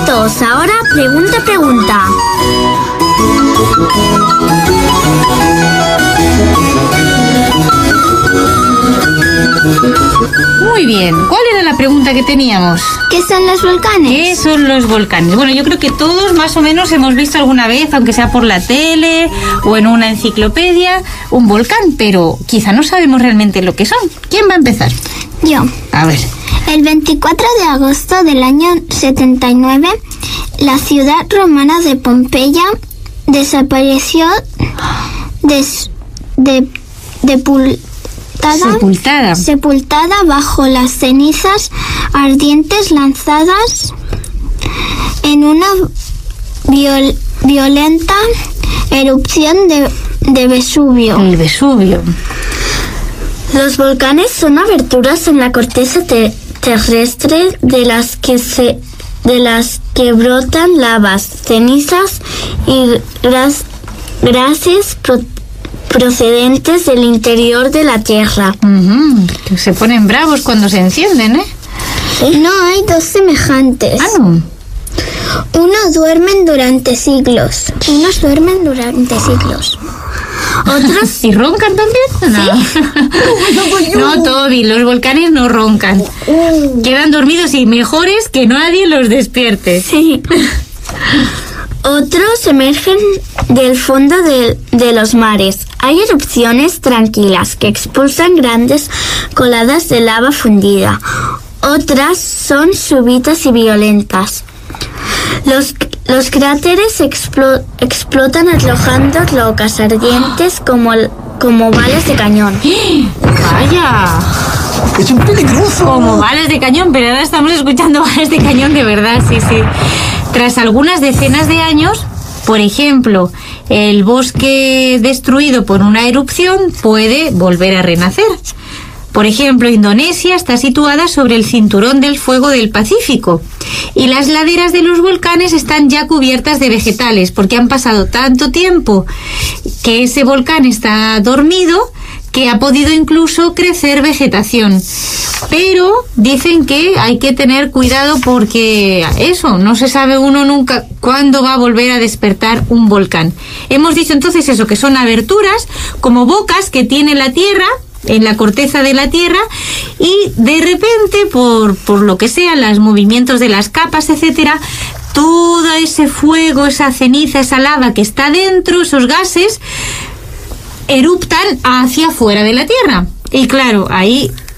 atentos, ahora pregunta. Muy bien, ¿cuál era la pregunta que teníamos? ¿Qué son los volcanes? ¿Qué son los volcanes? Bueno, yo creo que todos más o menos hemos visto alguna vez, aunque sea por la tele o en una enciclopedia, un volcán, pero quizá no sabemos realmente lo que son. ¿Quién va a empezar? Yo. A ver. El 24 de agosto del año 79, la ciudad romana de Pompeya desapareció sepultada bajo las cenizas ardientes lanzadas en una violenta erupción de Vesubio. El Vesubio. Los volcanes son aberturas en la corteza terrestre de las que brotan lavas, cenizas y gases procedentes del interior de la Tierra. Que se ponen bravos cuando se encienden, ¿eh? No, hay dos semejantes. Ah, no. Unos duermen durante siglos. Otros... ¿Y roncan también? No. ¿Sí? No, Toby, los volcanes no roncan. Quedan dormidos y mejores que nadie los despierte. Sí. Otros emergen del fondo de los mares. Hay erupciones tranquilas que expulsan grandes coladas de lava fundida. Otras son súbitas y violentas. Los cráteres explotan arrojando rocas ardientes como balas de cañón. ¡Vaya! ¡Es un peligroso! Como balas de cañón, pero ahora estamos escuchando balas de cañón de verdad, sí. Tras algunas decenas de años, por ejemplo, el bosque destruido por una erupción puede volver a renacer. Por ejemplo, Indonesia está situada sobre el cinturón del fuego del Pacífico y las laderas de los volcanes están ya cubiertas de vegetales porque han pasado tanto tiempo que ese volcán está dormido que ha podido incluso crecer vegetación. Pero dicen que hay que tener cuidado porque no se sabe uno nunca cuándo va a volver a despertar un volcán. Hemos dicho entonces eso, que son aberturas como bocas que tiene la Tierra en la corteza de la Tierra y de repente por lo que sea, los movimientos de las capas, etcétera, todo ese fuego, esa ceniza, esa lava que está dentro, esos gases eruptan hacia afuera de la Tierra. Y claro, ahí